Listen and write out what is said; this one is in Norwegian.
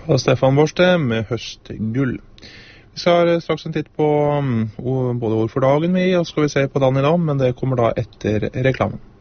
Og Stefan Borste med høstgull. Vi skal straks en titt på både ord for dagen og skal vi se på dagen i dag, men det kommer da etter reklamen.